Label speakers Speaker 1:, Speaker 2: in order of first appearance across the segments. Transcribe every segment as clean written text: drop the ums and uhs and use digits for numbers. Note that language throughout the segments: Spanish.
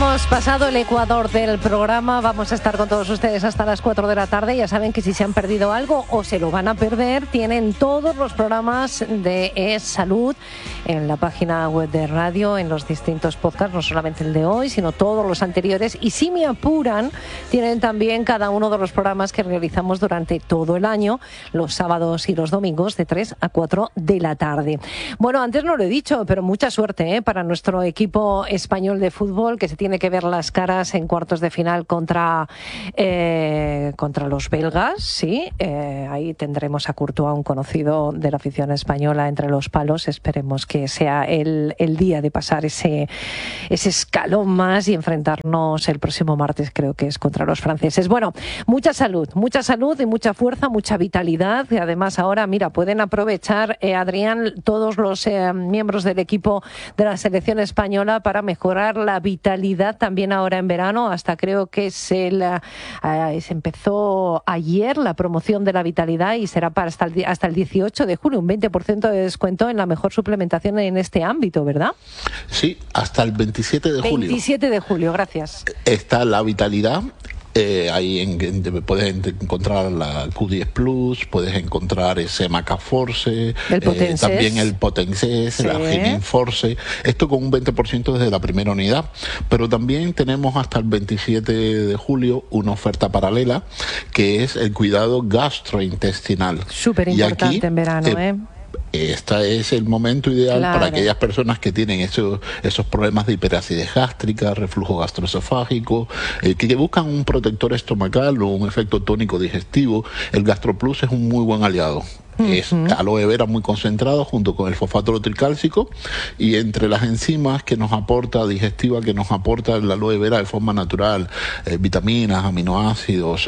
Speaker 1: hemos pasado el ecuador del programa. Vamos a estar con todos ustedes hasta las 4 de la tarde. Ya saben que si se han perdido algo o se lo van a perder, tienen todos los programas de E-Salud en la página web de radio, en los distintos podcasts, no solamente el de hoy, sino todos los anteriores. Y si me apuran, tienen también cada uno de los programas que realizamos durante todo el año, los sábados y los domingos de 3 a 4 de la tarde. Bueno, antes no lo he dicho, pero mucha suerte para nuestro equipo español de fútbol, que se tiene que ver las caras en cuartos de final contra los belgas, sí. Ahí tendremos a Courtois, un conocido de la afición española, entre los palos. Esperemos que sea el día de pasar ese escalón más y enfrentarnos el próximo martes, creo que es contra los franceses. Bueno, mucha salud y mucha fuerza, mucha vitalidad. Y además ahora, mira, pueden aprovechar, Adrián, todos los miembros del equipo de la selección española para mejorar la vitalidad también ahora en verano. Hasta creo que se empezó ayer la promoción de la vitalidad y será para hasta el 18 de julio, un 20% de descuento en la mejor suplementación en este ámbito, ¿verdad?
Speaker 2: Sí, hasta el 27 de julio.
Speaker 1: 27 de julio, gracias.
Speaker 2: Está la vitalidad. Ahí puedes encontrar la Q10 Plus, puedes encontrar ese Maca Force, también el Potences, sí, la Genin Force, esto con un 20% desde la primera unidad. Pero también tenemos hasta el 27 de julio una oferta paralela, que es el cuidado gastrointestinal.
Speaker 1: Súper importante en verano,
Speaker 2: Este es el momento ideal, claro, para aquellas personas que tienen esos problemas de hiperacidez gástrica, reflujo gastroesofágico, que buscan un protector estomacal o un efecto tónico digestivo. El GastroPlus es un muy buen aliado. Es aloe vera muy concentrado junto con el fosfato tricálcico, y entre las enzimas que nos aporta, digestiva, que nos aporta el aloe vera de forma natural, vitaminas, aminoácidos,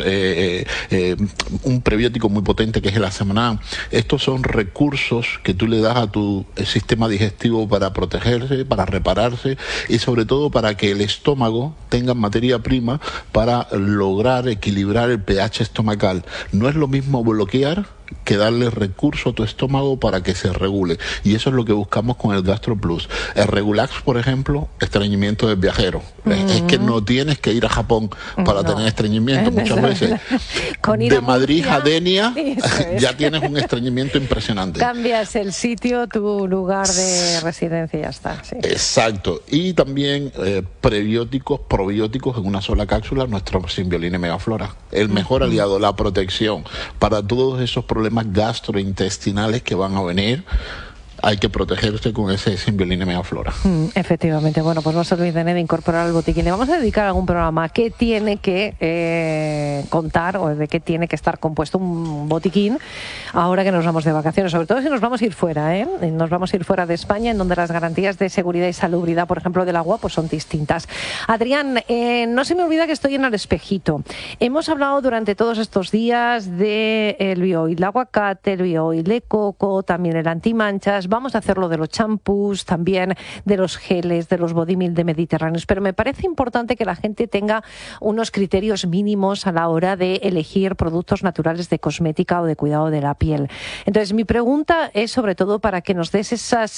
Speaker 2: un prebiótico muy potente que es el Asemanán. Estos son recursos que tú le das a tu sistema digestivo para protegerse, para repararse y sobre todo para que el estómago tenga materia prima para lograr equilibrar el pH estomacal. No es lo mismo bloquear que darle recurso a tu estómago para que se regule, y eso es lo que buscamos con el GastroPlus. El Regulax, por ejemplo, estreñimiento del viajero. Es que no tienes que ir a Japón para tener estreñimiento muchas veces. De Madrid a Denia ya tienes un estreñimiento impresionante.
Speaker 1: Cambias el sitio, tu lugar de residencia y ya está. Sí.
Speaker 2: Exacto. Y también prebióticos, probióticos en una sola cápsula, nuestro Symbioline Megaflora. El mejor aliado, la protección para todos esos problemas gastrointestinales que van a venir. Hay que protegerse con ese Symbioline Megaflora.
Speaker 1: Efectivamente. Bueno, pues no se olviden de incorporar el botiquín. Le vamos a dedicar algún programa que tiene que contar o de qué tiene que estar compuesto un botiquín ahora que nos vamos de vacaciones, sobre todo si nos vamos a ir fuera, nos vamos a ir fuera de España, en donde las garantías de seguridad y salubridad, por ejemplo, del agua, pues son distintas. Adrián, no se me olvida que estoy en el espejito. Hemos hablado durante todos estos días del bioil, el aguacate, el bioil de coco, también el antimanchas. Vamos a hacerlo de los champús, también de los geles, de los body milk de mediterráneos, pero me parece importante que la gente tenga unos criterios mínimos a la hora de elegir productos naturales de cosmética o de cuidado de la piel. Entonces, mi pregunta es sobre todo para que nos des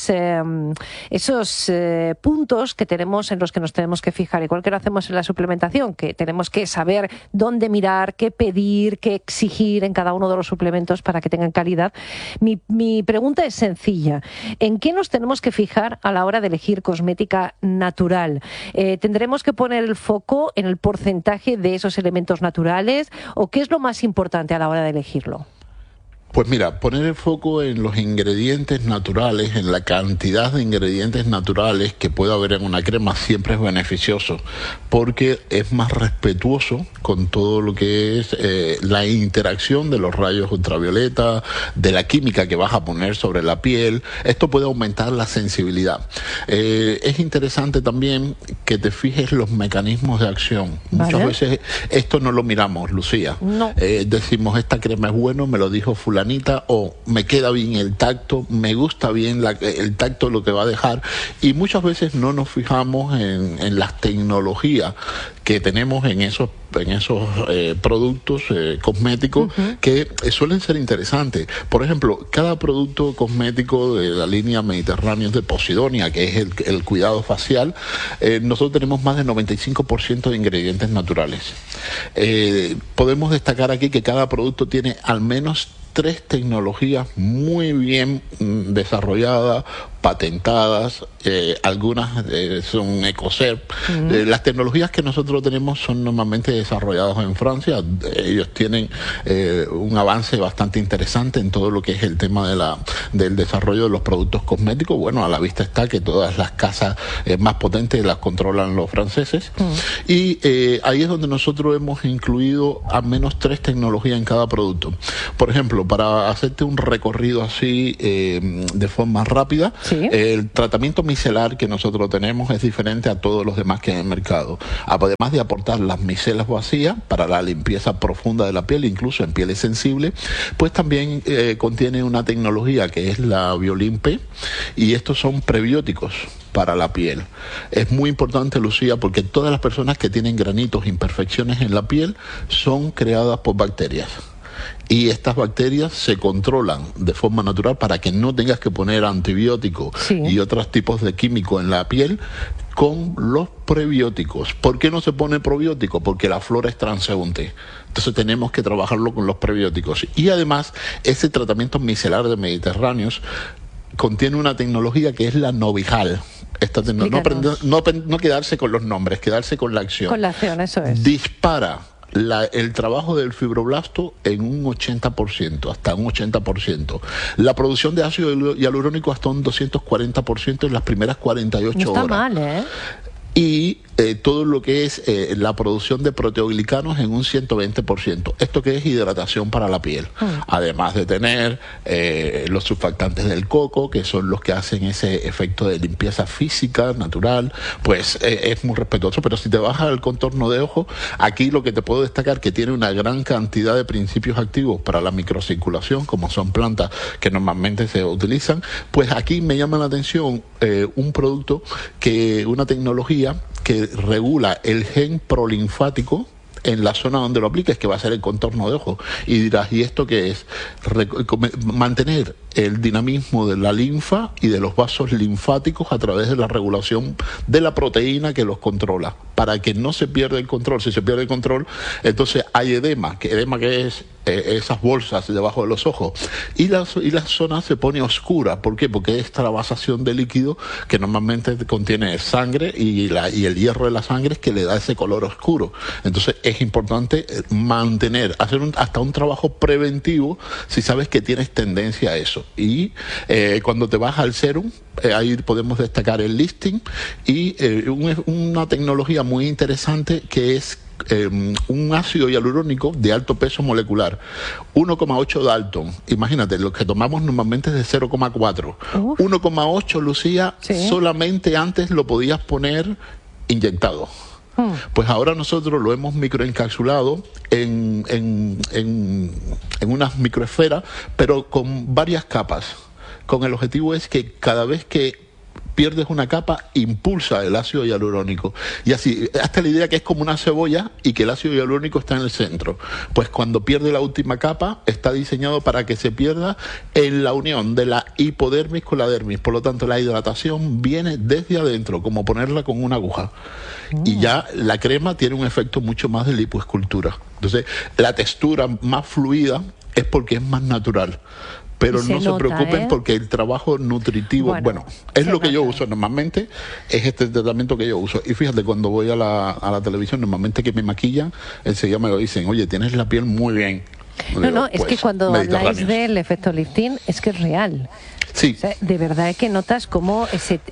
Speaker 1: esos puntos que tenemos, en los que nos tenemos que fijar, igual que lo hacemos en la suplementación, que tenemos que saber dónde mirar, qué pedir, qué exigir en cada uno de los suplementos para que tengan calidad. Mi pregunta es sencilla. ¿En qué nos tenemos que fijar a la hora de elegir cosmética natural? ¿Tendremos que poner el foco en el porcentaje de esos elementos naturales o qué es lo más importante a la hora de elegirlo?
Speaker 2: Pues mira, poner el foco en los ingredientes naturales, en la cantidad de ingredientes naturales que puede haber en una crema, siempre es beneficioso, porque es más respetuoso con todo lo que es la interacción de los rayos ultravioleta, de la química que vas a poner sobre la piel. Esto puede aumentar la sensibilidad. Es interesante también que te fijes los mecanismos de acción. ¿Vale? Muchas veces esto no lo miramos, Lucía.
Speaker 1: No.
Speaker 2: Decimos, esta crema es buena, me lo dijo fulano granita o me queda bien el tacto, me gusta bien el tacto lo que va a dejar, y muchas veces no nos fijamos en las tecnologías que tenemos en esos productos cosméticos que suelen ser interesantes. Por ejemplo, cada producto cosmético de la línea Mediterránea de Posidonia, que es el cuidado facial, nosotros tenemos más del 95% de ingredientes naturales. Podemos destacar aquí que cada producto tiene al menos 3 tecnologías muy bien desarrolladas, patentadas, algunas son EcoCert. Las tecnologías que nosotros tenemos son normalmente desarrolladas en Francia. Ellos tienen un avance bastante interesante en todo lo que es el tema del desarrollo de los productos cosméticos. Bueno, a la vista está que todas las casas más potentes las controlan los franceses. Y ahí es donde nosotros hemos incluido al menos 3 tecnologías en cada producto. Por ejemplo, para hacerte un recorrido así de forma rápida, el tratamiento micelar que nosotros tenemos es diferente a todos los demás que hay en el mercado. Además de aportar las micelas vacías para la limpieza profunda de la piel, incluso en pieles sensibles, pues también contiene una tecnología que es la Biolin P, y estos son prebióticos para la piel. Es muy importante, Lucía, porque todas las personas que tienen granitos, imperfecciones en la piel, son creadas por bacterias. Y estas bacterias se controlan de forma natural para que no tengas que poner antibióticos y otros tipos de químicos en la piel con los prebióticos. ¿Por qué no se pone probiótico? Porque la flora es transeúnte. Entonces tenemos que trabajarlo con los prebióticos. Y además, ese tratamiento micelar de Mediterráneos contiene una tecnología que es la Novijal. No quedarse con los nombres, quedarse con la acción.
Speaker 1: Con la acción, eso es.
Speaker 2: Dispara el trabajo del fibroblasto en un 80%, hasta un 80%. La producción de ácido hialurónico hasta un 240% en las primeras 48 horas.
Speaker 1: No está mal, ¿eh?
Speaker 2: Y todo lo que es la producción de proteoglicanos en un 120%. Esto que es hidratación para la piel. Además de tener los surfactantes del coco, que son los que hacen ese efecto de limpieza física, natural, pues es muy respetuoso. Pero si te vas al contorno de ojo, aquí lo que te puedo destacar que tiene una gran cantidad de principios activos para la microcirculación, como son plantas que normalmente se utilizan. Pues aquí me llama la atención un producto una tecnología que regula el gen prolinfático en la zona donde lo apliques, que va a ser el contorno de ojo. Y dirás, ¿y esto qué es? Mantener el dinamismo de la linfa y de los vasos linfáticos a través de la regulación de la proteína que los controla, para que no se pierda el control. Si se pierde el control, entonces hay edema que es esas bolsas debajo de los ojos, y la zona se pone oscura. ¿Por qué? Porque esta la vasación de líquido que normalmente contiene sangre y el hierro de la sangre es que le da ese color oscuro. Entonces es importante hacer hasta un trabajo preventivo si sabes que tienes tendencia a eso. Y cuando te vas al serum, ahí podemos destacar el listing y una tecnología muy interesante que es un ácido hialurónico de alto peso molecular, 1,8 Dalton. Imagínate, lo que tomamos normalmente es de 0,4. 1,8, Lucía, solamente antes lo podías poner inyectado. Pues ahora nosotros lo hemos microencapsulado en unas microesferas, pero con varias capas. Con el objetivo es que cada vez que pierdes una capa, impulsa el ácido hialurónico. Y así, hasta la idea que es como una cebolla y que el ácido hialurónico está en el centro. Pues cuando pierde la última capa, está diseñado para que se pierda en la unión de la hipodermis con la dermis. Por lo tanto, la hidratación viene desde adentro, como ponerla con una aguja. Y ya la crema tiene un efecto mucho más de lipoescultura. Entonces, la textura más fluida es porque es más natural. Pero no se preocupen porque el trabajo nutritivo, bueno es lo que yo uso normalmente, es este tratamiento que yo uso. Y fíjate, cuando voy a la televisión, normalmente que me maquillan, enseguida me lo dicen, oye, tienes la piel muy bien.
Speaker 1: No, es que cuando habláis del efecto lifting, es que es real.
Speaker 2: Sí.
Speaker 1: O sea, de verdad es que notas cómo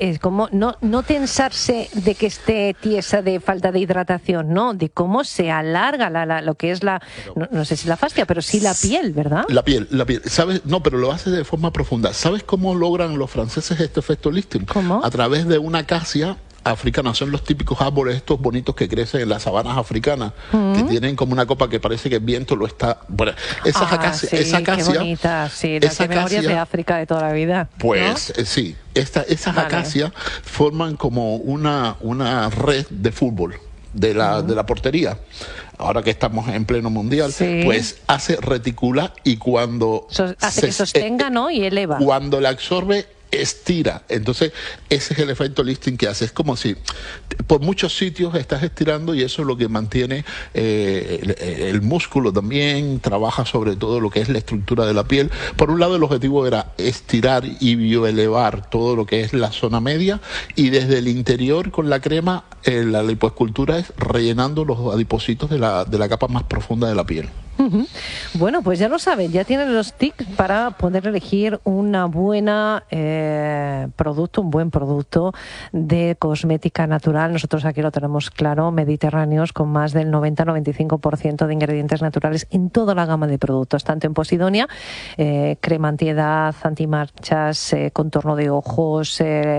Speaker 1: no tensarse de que esté tiesa de falta de hidratación, no, de cómo se alarga lo que es no sé si la fascia, pero sí la piel, ¿verdad?
Speaker 2: La piel, ¿sabes? No, pero lo hace de forma profunda. ¿Sabes cómo logran los franceses este efecto lifting?
Speaker 1: ¿Cómo?
Speaker 2: A través de una acacia africana, son los típicos árboles estos bonitos que crecen en las sabanas africanas, que tienen como una copa que parece que el viento lo está... Bueno, esa acacia,
Speaker 1: qué bonita, sí, las memorias de África de toda la vida.
Speaker 2: Pues ¿no? Sí, esas acacias forman como una red de fútbol de la portería. Ahora que estamos en pleno mundial, pues hace reticula y cuando...
Speaker 1: hace que sostenga, ¿no? Y eleva.
Speaker 2: Cuando la absorbe, estira. Entonces, ese es el efecto lifting que hace. Es como si por muchos sitios estás estirando y eso es lo que mantiene el músculo también, trabaja sobre todo lo que es la estructura de la piel. Por un lado, el objetivo era estirar y bioelevar todo lo que es la zona media, y desde el interior con la crema, la lipoescultura es rellenando los adipocitos de la capa más profunda de la piel.
Speaker 1: Bueno, pues ya lo saben, ya tienen los tips para poder elegir una buena un buen producto de cosmética natural. Nosotros aquí lo tenemos claro, Mediterráneos, con más del 90-95% de ingredientes naturales en toda la gama de productos, tanto en Posidonia, crema antiedad, antimanchas, contorno de ojos,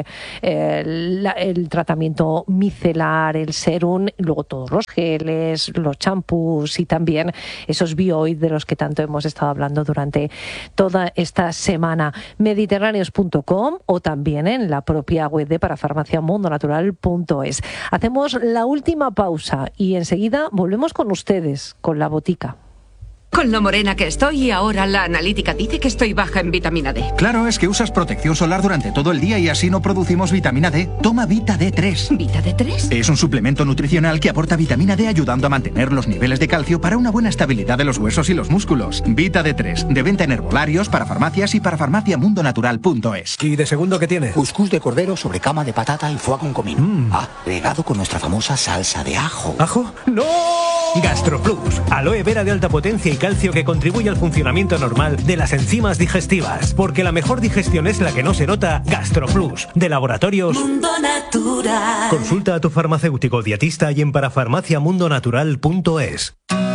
Speaker 1: el tratamiento micelar, el serum, luego todos los geles, los champús y también esos bioid de los que tanto hemos estado hablando durante toda esta semana. Mediterráneos.com o también en la propia web de parafarmaciamundonatural.es. Hacemos la última pausa y enseguida volvemos con ustedes, con la botica.
Speaker 3: Con lo morena que estoy y ahora la analítica dice que estoy baja en vitamina D.
Speaker 4: Claro, es que usas protección solar durante todo el día y así no producimos vitamina D. Toma Vita D3.
Speaker 3: ¿Vita D3?
Speaker 4: Es un suplemento nutricional que aporta vitamina D ayudando a mantener los niveles de calcio para una buena estabilidad de los huesos y los músculos. Vita D3, de venta en herbolarios, para farmacias y para farmaciamundonatural.es.
Speaker 5: ¿Y de segundo qué tiene?
Speaker 6: Cuscús de cordero sobre cama de patata y foie con comino. Regado con nuestra famosa salsa de ajo.
Speaker 5: ¿Ajo? ¡No! GastroPlus, aloe vera de alta potencia y calcio que contribuye al funcionamiento normal de las enzimas digestivas. Porque la mejor digestión es la que no se nota. GastroPlus, de Laboratorios
Speaker 7: Mundo Natural.
Speaker 5: Consulta a tu farmacéutico dietista y en parafarmaciamundonatural.es.